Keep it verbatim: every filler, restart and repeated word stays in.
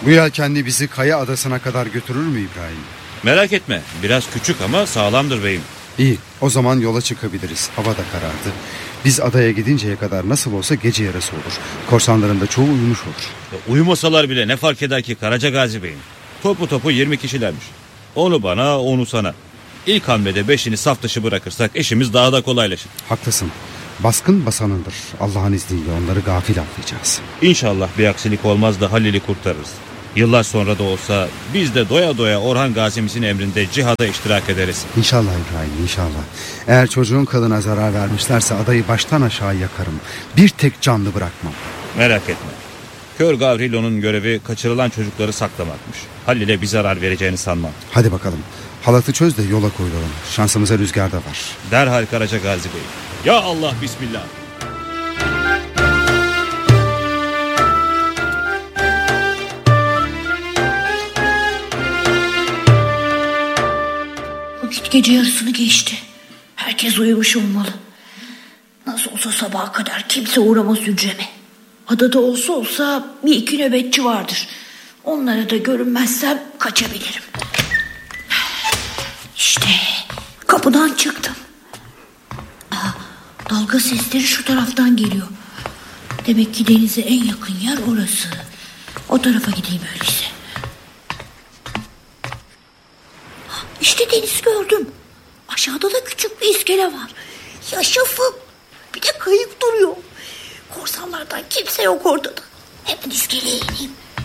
Bu yelkenli bizi Kaya Adası'na kadar götürür mü İbrahim? Merak etme, biraz küçük ama sağlamdır beyim. İyi, o zaman yola çıkabiliriz. Hava da karardı. Biz adaya gidinceye kadar nasıl olsa gece yarısı olur. Korsanların da çoğu uyumuş olur. Ya, uyumasalar bile ne fark eder ki Karaca Gazi beyim? Topu topu yirmi kişilermiş. Onu bana, onu sana. İlk hamlede beşini saf dışı bırakırsak işimiz daha da kolaylaşır. Haklısın. Baskın basanındır. Allah'ın izniyle onları gafil avlayacağız. İnşallah bir aksilik olmaz da Halil'i kurtarırız. Yıllar sonra da olsa biz de doya doya Orhan Gazimizin emrinde cihada iştirak ederiz. İnşallah İbrahim, inşallah. Eğer çocuğun kılına zarar vermişlerse adayı baştan aşağı yakarım. Bir tek canlı bırakmam. Merak etme. Kör Gavrilo'nun görevi kaçırılan çocukları saklamakmış. Halil'e bir zarar vereceğini sanmam. Hadi bakalım. Halatı çöz de yola koyulalım. Şansımıza rüzgar da var. Derhal Karaca Gazi Bey. Ya Allah, bismillah. Vakit gece yarısını geçti. Herkes uyumuş olmalı. Nasıl olsa sabaha kadar kimse uğramaz hücreme. Adada olsa olsa bir iki nöbetçi vardır. Onlara da görünmezsem kaçabilirim. İşte kapıdan çıktım. Aa, dalga sesleri şu taraftan geliyor. Demek ki denize en yakın yer orası. O tarafa gideyim öyleyse. İşte deniz gördüm. Aşağıda da küçük bir iskele var. Yaşasın. Bir de kayık duruyor. Korsanlardan kimse yok orada da. Hemen iskeleye ineyim.